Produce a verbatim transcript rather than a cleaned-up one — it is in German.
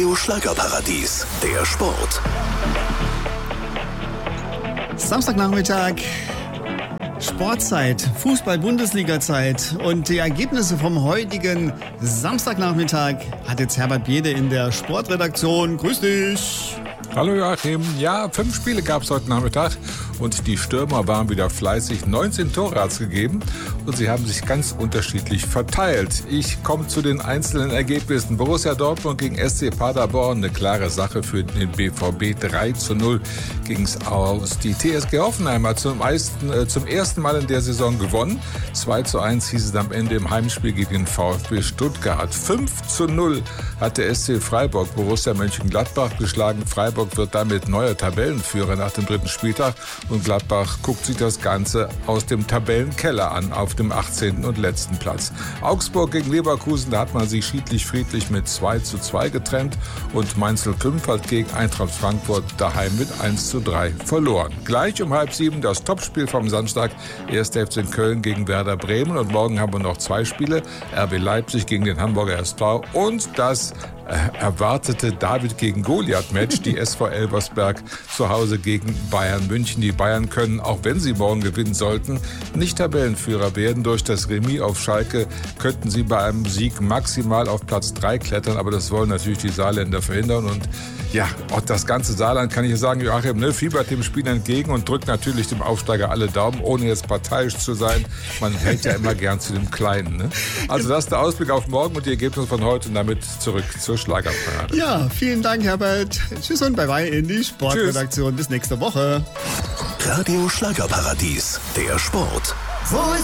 Schlagerparadies, der Sport. Samstagnachmittag, Sportzeit, Fußball-Bundesliga-Zeit und die Ergebnisse vom heutigen Samstagnachmittag hat jetzt Herbert Biede in der Sportredaktion. Grüß dich! Hallo Joachim. Ja, fünf Spiele gab es heute Nachmittag und die Stürmer waren wieder fleißig. neunzehn Tore hat es gegeben und sie haben sich ganz unterschiedlich verteilt. Ich komme zu den einzelnen Ergebnissen. Borussia Dortmund gegen S C Paderborn, eine klare Sache für den B V B. drei zu null ging es aus. Die T S G Hoffenheim hat zum, meisten, äh, zum ersten Mal in der Saison gewonnen. zwei zu eins hieß es am Ende im Heimspiel gegen den VfB Stuttgart. fünf zu null hat der S C Freiburg Borussia Mönchengladbach geschlagen. Freiburg wird damit neuer Tabellenführer nach dem dritten Spieltag und Gladbach guckt sich das Ganze aus dem Tabellenkeller an, auf dem achtzehnten und letzten Platz. Augsburg gegen Leverkusen, da hat man sich schiedlich-friedlich mit zwei zu zwei getrennt und Mainz-Klümpf hat gegen Eintracht Frankfurt daheim mit eins zu drei verloren. Gleich um halb sieben das Topspiel vom Samstag, erster F C Köln gegen Werder Bremen und morgen haben wir noch zwei Spiele, R B Leipzig gegen den Hamburger S V und das erwartete David gegen Goliath-Match, die S V Elversberg zu Hause gegen Bayern München. Die Bayern können, auch wenn sie morgen gewinnen sollten, nicht Tabellenführer werden. Durch das Remis auf Schalke könnten sie bei einem Sieg maximal auf Platz drei klettern, aber das wollen natürlich die Saarländer verhindern. Und ja, auch das ganze Saarland, kann ich sagen, Joachim, ne, fiebert dem Spiel entgegen und drückt natürlich dem Aufsteiger alle Daumen, ohne jetzt parteiisch zu sein. Man hält ja immer gern zu dem Kleinen. Ne? Also das ist der Ausblick auf morgen und die Ergebnisse von heute und damit zurück zur Schlagerparade. Ja, vielen Dank, Herbert. Tschüss und bye-bye in die Sportredaktion. Tschüss. Bis nächste Woche. Radio Schlagerparadies, der Sport. Wo